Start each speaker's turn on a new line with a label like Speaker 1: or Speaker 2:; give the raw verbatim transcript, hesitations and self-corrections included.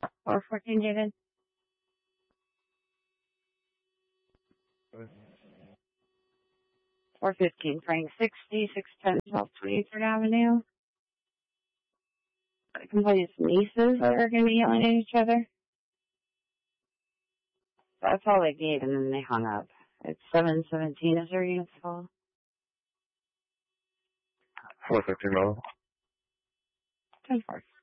Speaker 1: four fourteen, David. four fifteen, Frank sixty, six ten, South twenty-third Avenue. Somebody's nieces that are going to be yelling at each other. That's all they gave, and then they hung up. It's seven seventeen. Is there units full?
Speaker 2: four fifteen, no.
Speaker 1: ten four.